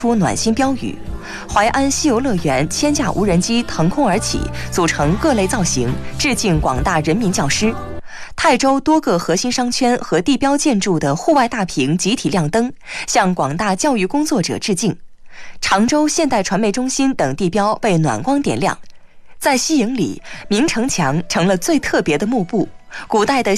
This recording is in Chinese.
出暖心标语。淮安西游乐园千架无人机腾空而起，组成各类造型，致敬广大人民教师。泰州多个核心商圈和地标建筑的户外大屏集体亮灯，向广大教育工作者致敬。常州现代传媒中心等地标被暖光点亮。在西营里，明城墙成了最特别的幕布，古代的